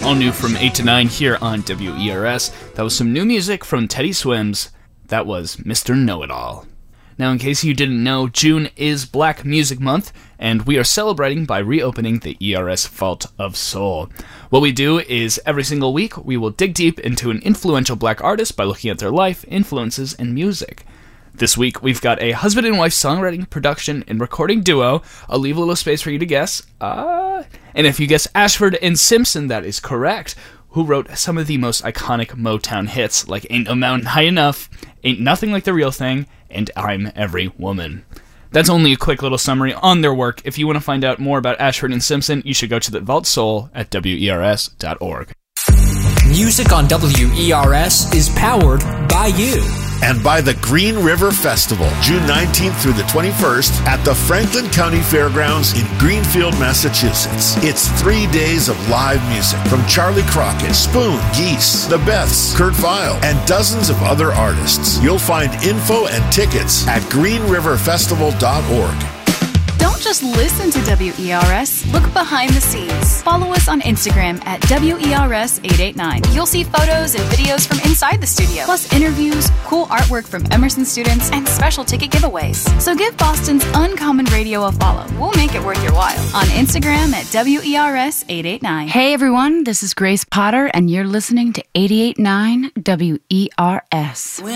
All new from 8 to 9 here on WERS. That was some new music from Teddy Swims. That was Mr. Know-It-All. Now, in case you didn't know, June is Black Music Month, and we are celebrating by reopening the ERS Vault of Soul. What we do is, every single week, we will dig deep into an influential black artist by looking at their life, influences, and music. This week, we've got a husband and wife songwriting, production, and recording duo. I'll leave a little space for you to guess. And if you guess Ashford and Simpson, that is correct, who wrote some of the most iconic Motown hits, like Ain't No Mountain High Enough, Ain't Nothing Like the Real Thing, and I'm Every Woman. That's only a quick little summary on their work. If you want to find out more about Ashford and Simpson, you should go to the Vault Soul at WERS.org. Music on WERS is powered by you. And by the Green River Festival, June 19th through the 21st at the Franklin County Fairgrounds in Greenfield, Massachusetts. It's 3 days of live music from Charlie Crockett, Spoon, Geese, The Beths, Kurt Vile, and dozens of other artists. You'll find info and tickets at greenriverfestival.org. Don't just listen to WERS, look behind the scenes. Follow us on Instagram at WERS889. You'll see photos and videos from inside the studio, plus interviews, cool artwork from Emerson students, and special ticket giveaways. So give Boston's Uncommon Radio a follow. We'll make it worth your while. On Instagram at WERS889. Hey everyone, this is Grace Potter, and you're listening to 88.9 WERS.